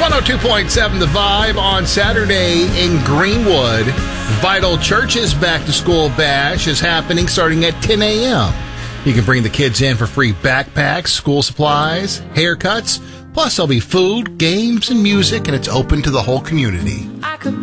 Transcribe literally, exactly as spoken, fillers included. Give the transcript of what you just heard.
one oh two point seven The Vibe on Saturday in Greenwood. Vital Church's back-to-school bash is happening starting at ten a.m. You can bring the kids in for free backpacks, school supplies, haircuts. Plus, there'll be food, games, and music, and it's open to the whole community. I could